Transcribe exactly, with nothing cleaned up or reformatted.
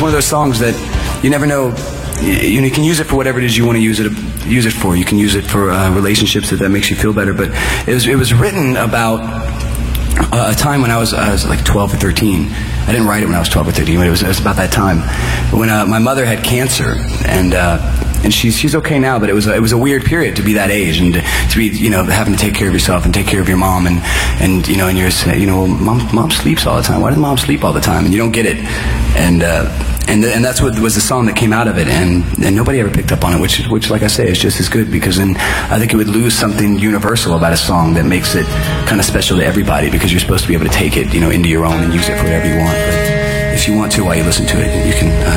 one of those songs that you never know. You know, you can use it for whatever it is you want to use it use it for. You can use it for uh, relationships if that makes you feel better. But it was it was written about uh, a time when I was I was like twelve or thirteen. I didn't write it when I was twelve or thirteen, but it was, it was about that time when uh, my mother had cancer, and uh, and she's she's okay now. But it was it was a weird period to be that age and to, to be you know having to take care of yourself and take care of your mom, and and you know and you're you know mom mom sleeps all the time. Why does mom sleep all the time? And you don't get it, and. Uh, And and that's what was the song that came out of it, and, and nobody ever picked up on it, which, which, like I say, is just as good, because then I think it would lose something universal about a song that makes it kind of special to everybody, because you're supposed to be able to take it, you know, into your own and use it for whatever you want. But if you want to, while you listen to it, you can... Uh,